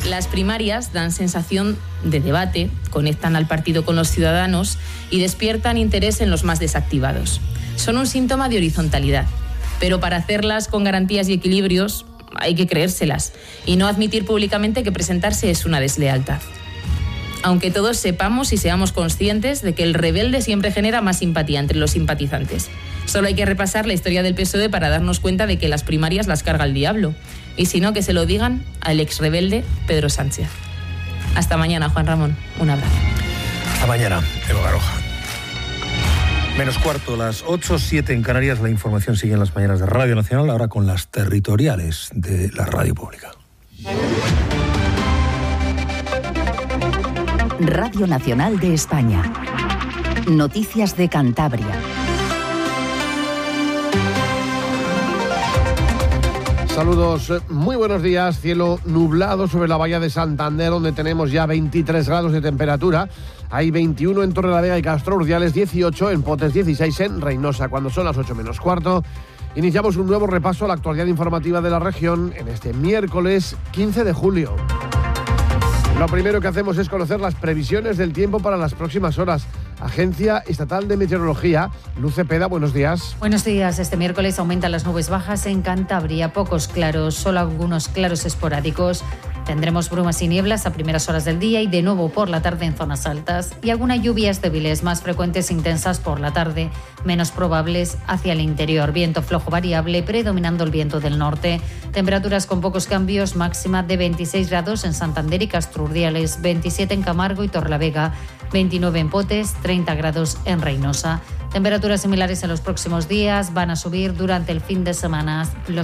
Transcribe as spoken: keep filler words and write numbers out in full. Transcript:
Las primarias dan sensación de debate, conectan al partido con los ciudadanos y despiertan interés en los más desactivados. Son un síntoma de horizontalidad, pero para hacerlas con garantías y equilibrios hay que creérselas y no admitir públicamente que presentarse es una deslealtad. Aunque todos sepamos y seamos conscientes de que el rebelde siempre genera más simpatía entre los simpatizantes. Solo hay que repasar la historia del P S O E para darnos cuenta de que las primarias las carga el diablo. Y si no, que se lo digan al ex rebelde Pedro Sánchez. Hasta mañana, Juan Ramón. Un abrazo. Hasta mañana, Eva Baroja. Menos cuarto, las ocho, siete en Canarias. La información sigue en las mañanas de Radio Nacional, ahora con las territoriales de la radio pública. Radio Nacional de España. Noticias de Cantabria. Saludos, muy buenos días. Cielo nublado sobre la bahía de Santander, donde tenemos ya veintitrés grados de temperatura. Hay veintiuno en Torrelavega y Castro Urdiales, dieciocho en Potes, dieciséis en Reynosa. Cuando son las ocho menos cuarto, iniciamos un nuevo repaso a la actualidad informativa de la región en este miércoles quince de julio. Lo primero que hacemos es conocer las previsiones del tiempo para las próximas horas. Agencia Estatal de Meteorología, Luz Cepeda, buenos días. Buenos días. Este miércoles aumentan las nubes bajas en Cantabria, pocos claros, solo algunos claros esporádicos. Tendremos brumas y nieblas a primeras horas del día y de nuevo por la tarde en zonas altas y algunas lluvias débiles, más frecuentes e intensas por la tarde, menos probables hacia el interior. Viento flojo variable, predominando el viento del norte. Temperaturas con pocos cambios, máxima de veintiséis grados en Santander y Castro Urdiales, veintisiete en Camargo y Torrelavega, veintinueve en Potes, treinta grados en Reynosa. Temperaturas similares en los próximos días, van a subir durante el fin de semana. Los